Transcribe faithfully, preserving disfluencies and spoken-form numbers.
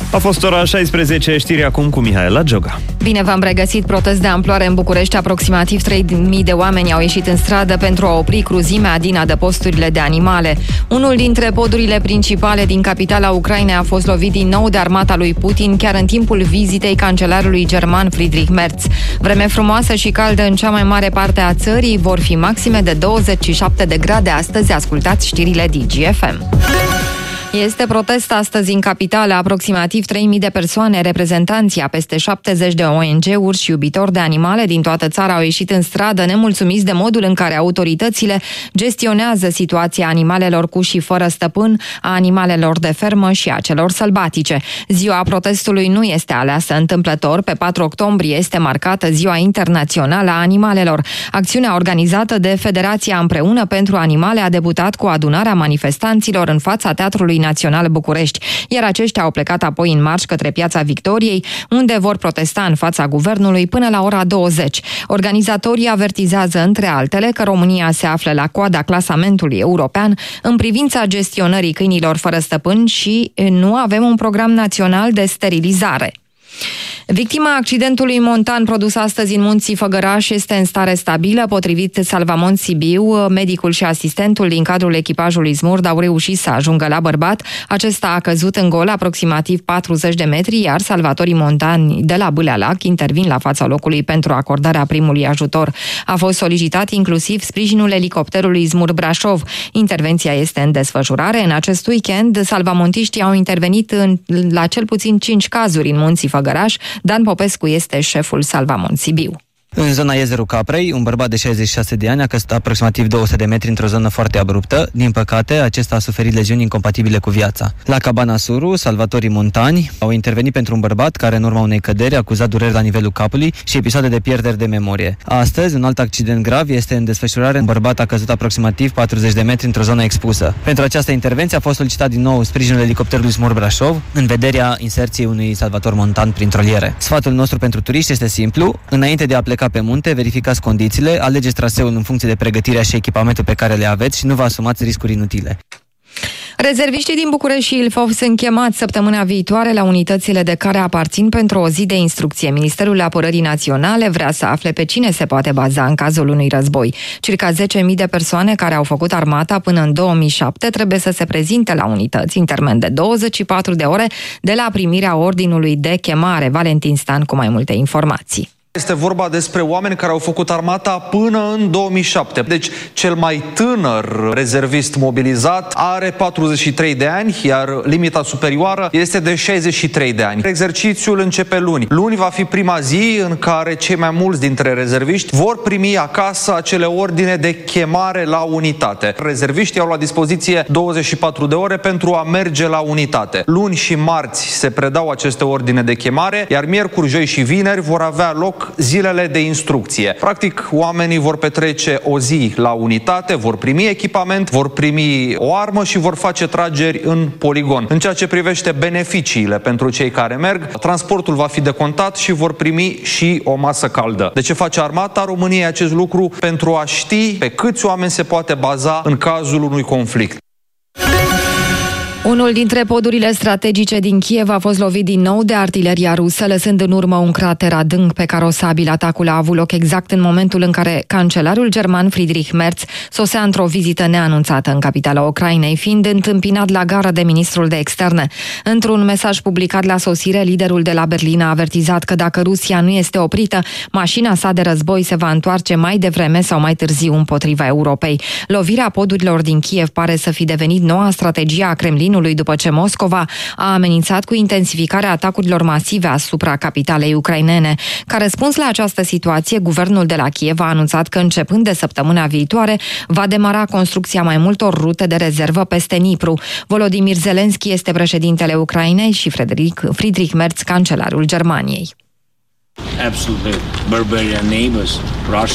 A fost ora șaisprezece, știri acum cu Mihaela Gioga. Bine v-am regăsit. Protest de amploare în București. Aproximativ trei mii de oameni au ieșit în stradă pentru a opri cruzimea din adăposturile de animale. Unul dintre podurile principale din capitala Ucrainei a fost lovit din nou de armata lui Putin, chiar în timpul vizitei cancelarului german Friedrich Merz. Vreme frumoasă și caldă în cea mai mare parte a țării, vor fi maxime de douăzeci și șapte de grade astăzi. Ascultați știrile D G F M. Este protest astăzi în capitală. Aproximativ trei mii de persoane, reprezentanții a peste șaptezeci de O N G-uri și iubitori de animale din toată țara au ieșit în stradă, nemulțumiți de modul în care autoritățile gestionează situația animalelor cu și fără stăpân, a animalelor de fermă și a celor sălbatice. Ziua protestului nu este aleasă întâmplător. Pe patru octombrie este marcată Ziua Internațională a Animalelor. Acțiunea organizată de Federația Împreună pentru Animale a debutat cu adunarea manifestanților în fața Teatrului Național București, iar aceștia au plecat apoi în marș către Piața Victoriei, unde vor protesta în fața guvernului până la ora douăzeci. Organizatorii avertizează, între altele, că România se află la coada clasamentului european în privința gestionării câinilor fără stăpân și nu avem un program național de sterilizare. Victima accidentului montan produs astăzi în Munții Făgăraș este în stare stabilă. Potrivit Salvamont Sibiu, medicul și asistentul din cadrul echipajului Smurd au reușit să ajungă la bărbat. Acesta a căzut în gol aproximativ patruzeci de metri, iar salvatorii montani de la Bâlealac intervin la fața locului pentru acordarea primului ajutor. A fost solicitat inclusiv sprijinul elicopterului Smurd Brașov. Intervenția este în desfășurare. În acest weekend, salvamontiștii au intervenit în, la cel puțin cinci cazuri în Munții Făgăraș. Dan Popescu este șeful Salvamont Sibiu. În zona Iezerul Caprei, un bărbat de șaizeci și șase de ani a căzut aproximativ două sute de metri într-o zonă foarte abruptă. Din păcate, acesta a suferit leziuni incompatibile cu viața. La Cabana Suru, salvatorii montani au intervenit pentru un bărbat care, în urma unei căderi, a acuzat dureri la nivelul capului și episoade de pierderi de memorie. Astăzi, un alt accident grav este în desfășurare. Un bărbat a căzut aproximativ patruzeci de metri într-o zonă expusă. Pentru această intervenție a fost solicitat din nou sprijinul elicopterului Smurd Brașov în vederea inserției unui salvator montan prin troliere. Sfatul nostru pentru turiști este simplu: înainte de a pleca pe munte, verificați condițiile, alegeți traseul în funcție de pregătirea și echipamentul pe care le aveți și nu vă asumați riscuri inutile. Rezerviștii din București și Ilfov sunt chemați săptămâna viitoare la unitățile de care aparțin pentru o zi de instrucție. Ministerul Apărării Naționale vrea să afle pe cine se poate baza în cazul unui război. Circa zece mii de persoane care au făcut armata până în două mii șapte trebuie să se prezinte la unități în termen de douăzeci și patru de ore de la primirea ordinului de chemare. Valentin Stan cu mai multe informații. Este vorba despre oameni care au făcut armata până în două mii șapte. Deci, cel mai tânăr rezervist mobilizat are patruzeci și trei de ani, iar limita superioară este de șaizeci și trei de ani. Exercițiul începe luni. Luni va fi prima zi în care cei mai mulți dintre rezerviști vor primi acasă acele ordine de chemare la unitate. Rezerviștii au la dispoziție douăzeci și patru de ore pentru a merge la unitate. Luni și marți se predau aceste ordine de chemare, iar miercuri, joi și vineri vor avea loc zilele de instrucție. Practic, oamenii vor petrece o zi la unitate, vor primi echipament, vor primi o armă și vor face trageri în poligon. În ceea ce privește beneficiile pentru cei care merg, transportul va fi decontat și vor primi și o masă caldă. De ce face Armata României acest lucru? Pentru a ști pe câți oameni se poate baza în cazul unui conflict. Unul dintre podurile strategice din Kiev a fost lovit din nou de artileria rusă, lăsând în urmă un crater adânc pe carosabil. Atacul a avut loc exact în momentul în care cancelarul german Friedrich Merz sosea într-o vizită neanunțată în capitala Ucrainei, fiind întâmpinat la gară de ministrul de externe. Într-un mesaj publicat la sosire, liderul de la Berlin a avertizat că dacă Rusia nu este oprită, mașina sa de război se va întoarce mai devreme sau mai târziu împotriva Europei. Lovirea podurilor din Kiev pare să fi devenit noua strategie a Kremlinului după ce Moscova a amenințat cu intensificarea atacurilor masive asupra capitalei ucrainene. Ca răspuns la această situație, guvernul de la Kiev a anunțat că începând de săptămâna viitoare va demara construcția mai multor rute de rezervă peste Dnipru. Volodymyr Zelensky este președintele Ucrainei și Friedrich, Friedrich Merz cancelarul Germaniei. Absolutely barbarian neighbors, Russia.